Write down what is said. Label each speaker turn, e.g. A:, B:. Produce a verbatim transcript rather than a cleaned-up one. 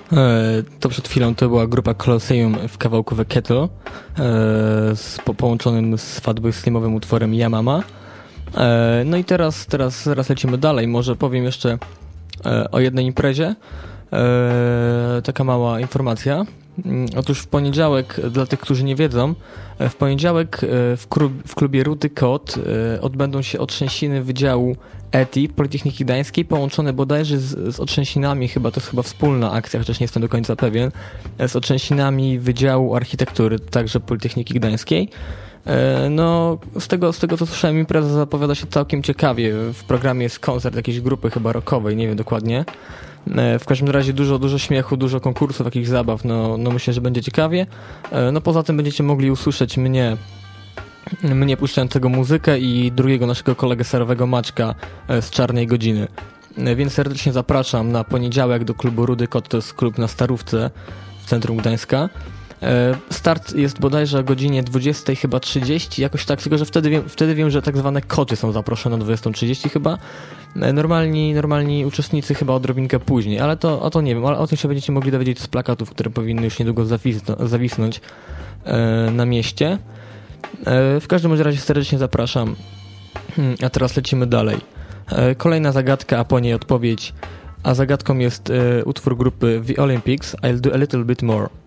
A: To przed chwilą to była grupa Colosseum w kawałku The Kettle z po, połączonym z Fatboy Slimowym utworem Ja Mama. No i teraz, teraz, teraz lecimy dalej. Może powiem jeszcze o jednej imprezie. Taka mała informacja. Otóż w poniedziałek, dla tych, którzy nie wiedzą, w poniedziałek w, klub, w klubie Rudy Kot odbędą się otrzęsiny Wydziału E T I Politechniki Gdańskiej, połączone bodajże z, z otrzęsinami, chyba to jest chyba wspólna akcja, chociaż nie jestem do końca pewien, z otrzęsinami Wydziału Architektury, także Politechniki Gdańskiej. No, z tego, z tego co słyszałem, impreza zapowiada się całkiem ciekawie. W programie jest koncert jakiejś grupy chyba rockowej, nie wiem dokładnie. W każdym razie dużo, dużo śmiechu, dużo konkursów, jakichś zabaw, no, no myślę, że będzie ciekawie. No poza tym będziecie mogli usłyszeć mnie, mnie puszczającego muzykę i drugiego naszego kolegę serowego Maćka z Czarnej Godziny. Więc serdecznie zapraszam na poniedziałek do klubu Rudy Kot, to jest klub na Starówce w centrum Gdańska. Start jest bodajże o godzinie dwudziestej chyba trzydzieści, jakoś tak, tylko że wtedy wiem, wtedy wiem, że tak zwane koty są zaproszone o dwudziestej trzydzieści chyba. Normalni, normalni uczestnicy chyba odrobinkę później, ale to, o to nie wiem, ale o tym się będziecie mogli dowiedzieć z plakatów, które powinny już niedługo zawisnąć, zawisnąć e, na mieście. E, w każdym razie serdecznie zapraszam. A teraz lecimy dalej. E, kolejna zagadka, a po niej odpowiedź. A zagadką jest e, utwór grupy The Olympics, I'll Do A Little Bit More.